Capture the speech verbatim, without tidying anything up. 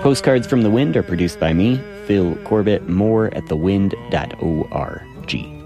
Postcards from the Wind are produced by me, Phil Corbett. More at the wind dot org.